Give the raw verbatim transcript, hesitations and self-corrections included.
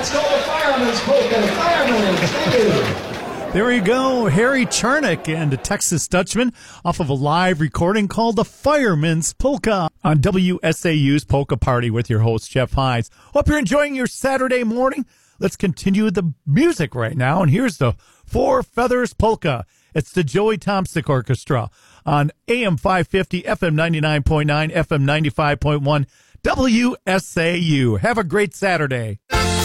It's called the Fireman's Polka. The Firemen, thank you. There you go, Harry Charnick and the Texas Dutchman off of a live recording called The Fireman's Polka on W S A U's Polka Party with your host, Jeff Hines. Hope you're enjoying your Saturday morning. Let's continue the music right now, and here's the Four Feathers Polka. It's the Joey Tomsic Orchestra on A M five fifty, F M ninety-nine point nine, F M ninety-five point one, W S A U. Have a great Saturday.